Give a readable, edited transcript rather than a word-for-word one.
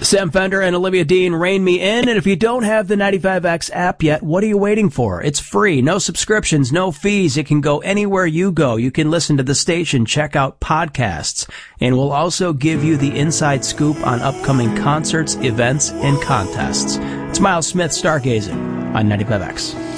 Sam Fender and Olivia Dean, Rein Me In. And if you don't have the 95X app yet, what are you waiting for? It's free. No subscriptions, no fees. It can go anywhere you go. You can listen to the station, check out podcasts, and we'll also give you the inside scoop on upcoming concerts, events, and contests. It's Miles Smith, Stargazing on 95X.